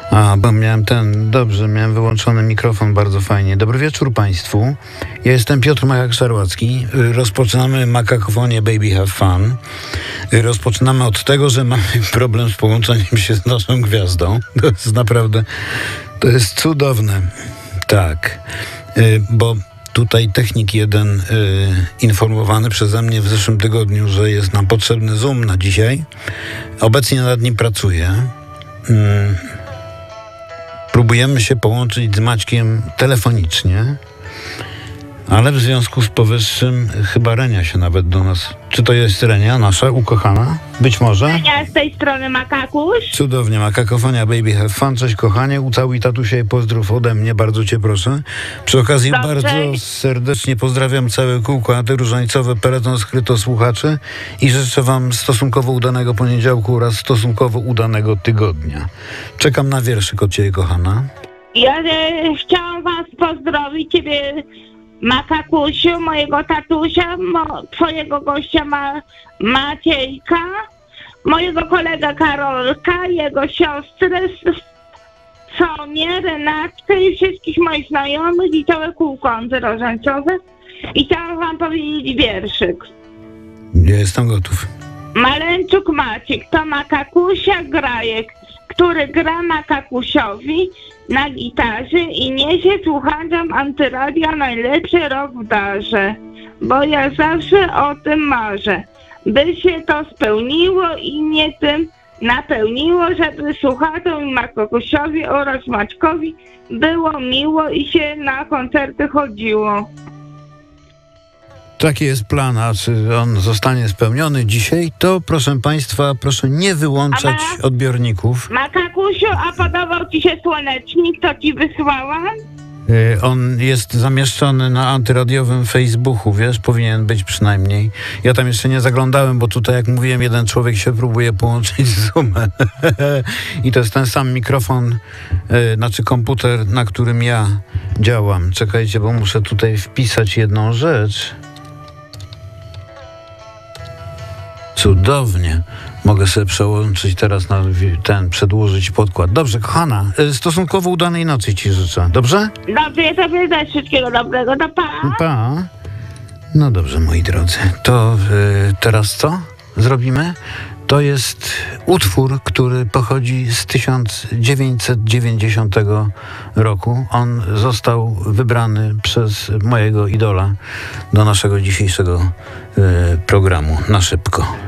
Bo miałem miałem wyłączony mikrofon, bardzo fajnie. Dobry wieczór Państwu. Ja jestem Piotr Makak-Szarłacki. Rozpoczynamy Makakofonię Baby Have Fun. Rozpoczynamy od tego, że mamy problem z połączeniem się z naszą gwiazdą. To jest naprawdę, to jest cudowne. Tak, bo tutaj technik jeden informowany przeze mnie w zeszłym tygodniu, że jest nam potrzebny Zoom na dzisiaj. Obecnie nad nim pracuję. Próbujemy się połączyć z Maćkiem telefonicznie, ale w związku z powyższym chyba Renia się nawet do nas... Czy to jest Renia, nasza ukochana? Być może? Renia z tej strony Makakuś. Cudownie, Makakofonia Baby Have Fun. Cześć kochanie, ucałuj tatusia i pozdrów ode mnie, bardzo cię proszę. Przy okazji Dobrze. bardzo serdecznie pozdrawiam całe kółko antyróżańcowe Peleton Skryto słuchaczy i życzę wam stosunkowo udanego poniedziałku oraz stosunkowo udanego tygodnia. Czekam na wierszyk od ciebie, kochana. Ja chciałam was pozdrowić, ciebie Makakusiu, mojego tatusia, twojego gościa Maciejka, mojego kolegę Karolka, jego siostrę Sonię, Renatkę i wszystkich moich znajomych i całe kółko antyróżańcowe. I chciałam wam powiedzieć wierszyk. Ja jestem gotów. Maleńczuk Maciek to Makakusia Grajek, który gra Makakusiowi na gitarze i niesie słuchaczom Antyradia najlepszy rok w darze, bo ja zawsze o tym marzę, by się to spełniło i mnie tym napełniło, żeby słuchaczom i Makakusiowi oraz Maćkowi było miło i się na koncerty chodziło. Taki jest plan, a czy on zostanie spełniony dzisiaj, to proszę Państwa, proszę nie wyłączać odbiorników. Makakusiu, a podobał ci się słonecznik, to ci wysłałam? On jest zamieszczony na antyradiowym Facebooku, wiesz, powinien być przynajmniej. Ja tam jeszcze nie zaglądałem, bo tutaj, jak mówiłem, jeden człowiek się próbuje połączyć z Zoomem. I to jest ten sam mikrofon, znaczy komputer, na którym ja działam. Czekajcie, bo muszę tutaj wpisać jedną rzecz. Cudownie. Mogę sobie przełączyć teraz na przedłużyć podkład. Dobrze, kochana, stosunkowo udanej nocy ci życzę. Dobrze? Dobrze, ja tobie też wszystkiego dobrego. To pa! Pa. No dobrze, moi drodzy. To teraz co zrobimy? To jest utwór, który pochodzi z 1990 roku. On został wybrany przez mojego idola do naszego dzisiejszego programu Na Szybko.